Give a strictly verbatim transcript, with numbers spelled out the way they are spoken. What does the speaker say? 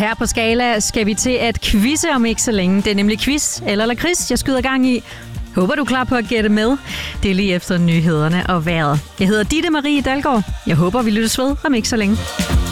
her på Skala skal vi til at quizze om ikke så længe. Det er nemlig quiz eller lakrids, jeg skyder gang i. Håber du er klar på at gætte med. Det er lige efter nyhederne og vejret. Jeg hedder Ditte Marie Dalgaard. Jeg håber, vi lyttes ved om ikke så længe.